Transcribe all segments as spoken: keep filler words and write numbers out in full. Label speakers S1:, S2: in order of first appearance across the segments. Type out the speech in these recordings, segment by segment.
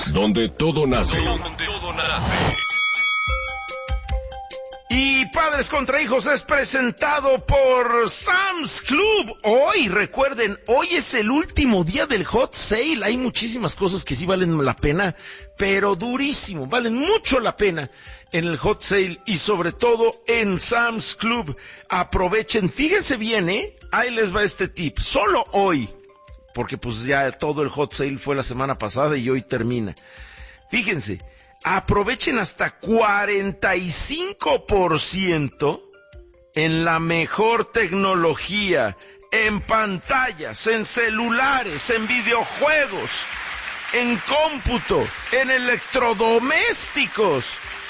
S1: donde todo nace. Donde todo nace.
S2: Y Padres contra Hijos es presentado por Sam's Club. Hoy, recuerden, hoy es el último día del hot sale. Hay muchísimas cosas que sí valen la pena, pero durísimo, valen mucho la pena en el hot sale y sobre todo en Sam's Club. Aprovechen, fíjense bien, ¿eh? Ahí les va este tip. Solo hoy, porque pues ya todo el hot sale fue la semana pasada y hoy termina. Fíjense. Aprovechen hasta cuarenta y cinco por ciento en la mejor tecnología, en pantallas, en celulares, en videojuegos, en cómputo, en electrodomésticos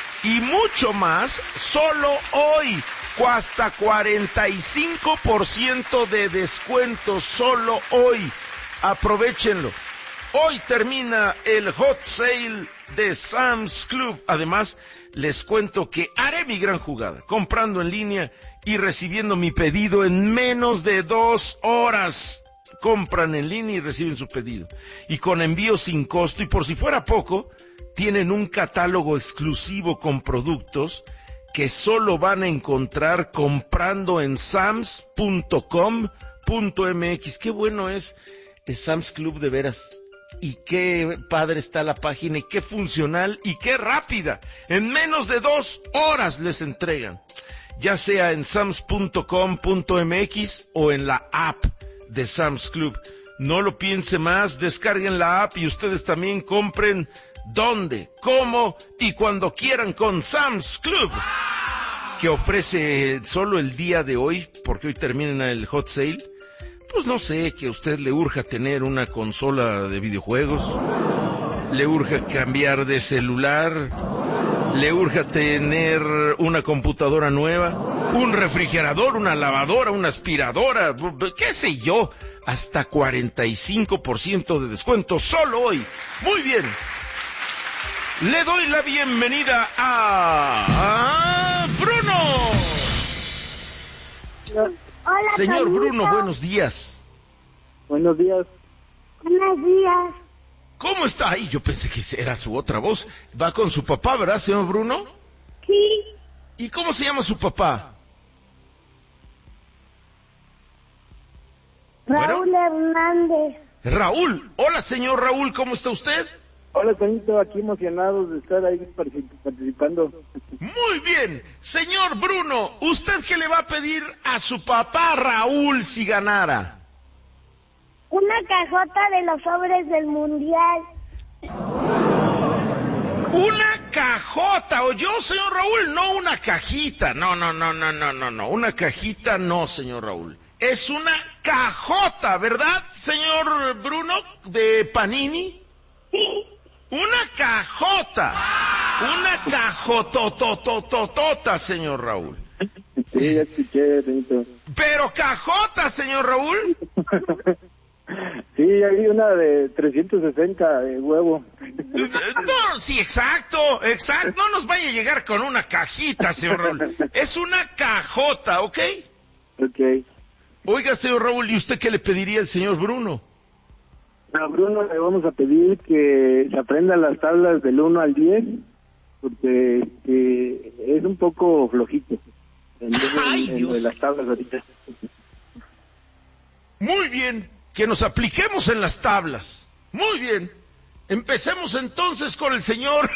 S2: y mucho más, solo hoy, hasta cuarenta y cinco por ciento de descuento, solo hoy. Aprovechenlo. Hoy termina el hot sale de Sam's Club. Además, les cuento que haré mi gran jugada, comprando en línea y recibiendo mi pedido en menos de dos horas. Compran en línea y reciben su pedido. Y con envío sin costo, y por si fuera poco, tienen un catálogo exclusivo con productos que solo van a encontrar comprando en sams punto com punto m x. Qué bueno es el Sam's Club, de veras. Y qué padre está la página, y qué funcional, y qué rápida. En menos de dos horas les entregan. Ya sea en sams punto com punto m x o en la app de Sam's Club. No lo piense más, descarguen la app y ustedes también compren donde, cómo y cuando quieran con Sam's Club, que ofrece solo el día de hoy, porque hoy termina el hot sale. Pues no sé, que a usted le urja tener una consola de videojuegos, le urja cambiar de celular, le urja tener una computadora nueva, un refrigerador, una lavadora, una aspiradora, qué sé yo, hasta cuarenta y cinco por ciento de descuento solo hoy. Muy bien, le doy la bienvenida a, a Bruno.
S3: No. Hola,
S2: señor
S3: Tonito.
S2: Bruno, buenos días.
S3: Buenos días. Buenos días.
S2: ¿Cómo está? Ay, yo pensé que era su otra voz. Va con su papá, ¿verdad, señor Bruno?
S3: Sí.
S2: ¿Y cómo se llama su papá?
S3: Raúl bueno. Hernández.
S2: Raúl. Hola, señor Raúl, ¿cómo está usted?
S3: Hola, Tonito, aquí emocionados de estar ahí participando.
S2: Muy bien. Señor Bruno, ¿usted qué le va a pedir a su papá Raúl si ganara?
S3: Una cajota de los sobres del mundial.
S2: Una cajota, ¿o yo, señor Raúl? No una cajita. No, no, no, no, no, no, no. Una cajita no, señor Raúl. Es una cajota, ¿verdad, señor Bruno, de Panini?
S3: Sí.
S2: Una cajota, una cajototototota, señor Raúl.
S3: Sí, ya escuché, Benito.
S2: Pero cajota, señor Raúl.
S3: Sí, hay una de trescientos sesenta de huevo.
S2: No, sí, exacto, exacto. No nos vaya a llegar con una cajita, señor Raúl. Es una cajota, ¿ok?
S3: Ok.
S2: Oiga, señor Raúl, ¿y usted qué le pediría al señor Bruno?
S3: A Bruno le vamos a pedir que se aprenda las tablas del uno al diez, porque eh, es un poco flojito en,
S2: Ay,
S3: en,
S2: Dios.
S3: en las tablas ahorita.
S2: Muy bien, que nos apliquemos en las tablas. Muy bien, empecemos entonces con el señor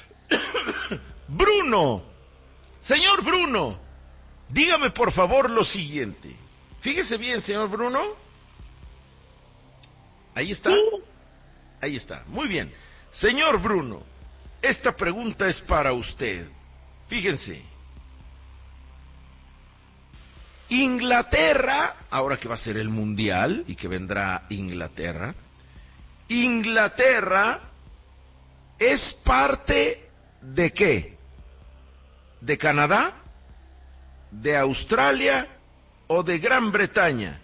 S2: Bruno. Señor Bruno, dígame por favor lo siguiente. Fíjese bien, señor Bruno. Ahí está. Ahí está. Muy bien. Señor Bruno, esta pregunta es para usted. Fíjense. Inglaterra, ahora que va a ser el Mundial y que vendrá Inglaterra, Inglaterra es parte ¿de qué? ¿De Canadá? ¿De Australia? ¿O de Gran Bretaña?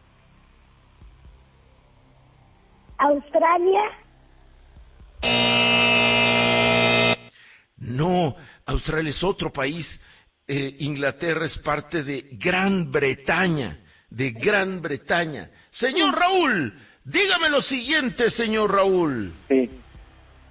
S3: ¿Australia?
S2: No, Australia es otro país. Eh, Inglaterra es parte de Gran Bretaña, de Gran Bretaña. Señor Raúl, dígame lo siguiente, señor Raúl.
S3: Sí.